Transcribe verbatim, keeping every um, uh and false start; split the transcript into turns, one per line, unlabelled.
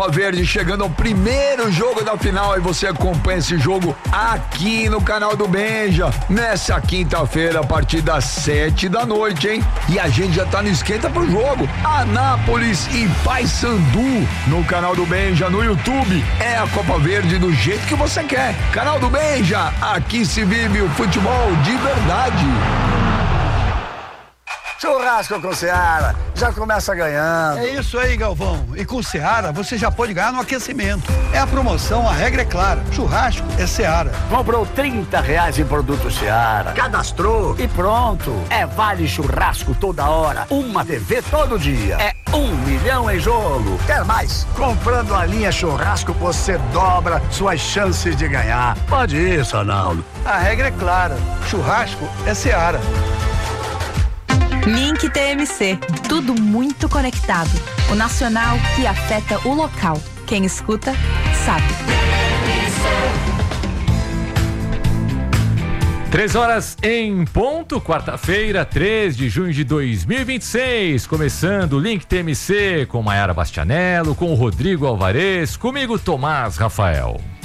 Verde chegando ao primeiro jogo da final e você acompanha esse jogo aqui no canal do Benja nessa quinta-feira a partir das sete da noite, hein? E a gente já tá no esquenta pro jogo. Anápolis e Paysandu no canal do Benja no YouTube. É a Copa Verde do jeito que você quer. Canal do Benja, aqui se vive o futebol de verdade.
Churrasco com Seara, já começa ganhando.
É isso aí, Galvão. E com Seara você já pode ganhar no aquecimento. É a promoção, a regra é clara. Churrasco é Seara.
Comprou trinta reais em produto Seara, cadastrou e pronto. É vale churrasco toda hora, uma T V todo dia. É um milhão em jogo. Quer mais? Comprando a linha churrasco você dobra suas chances de ganhar. Pode isso, Arnaldo.
A regra é clara. Churrasco é Seara.
Link T M C, tudo muito conectado. O nacional que afeta o local. Quem escuta, sabe.
Três horas em ponto, quarta-feira, três de junho de dois mil e vinte e seis. Começando o Link T M C com Maiara Bastianello, com o Rodrigo Alvarez, comigo Tomás Rafael.